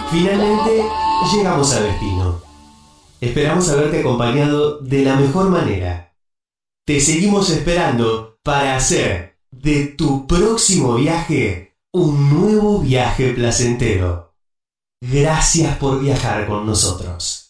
Finalmente, llegamos al destino. Esperamos haberte acompañado de la mejor manera. Te seguimos esperando para hacer de tu próximo viaje un nuevo viaje placentero. Gracias por viajar con nosotros.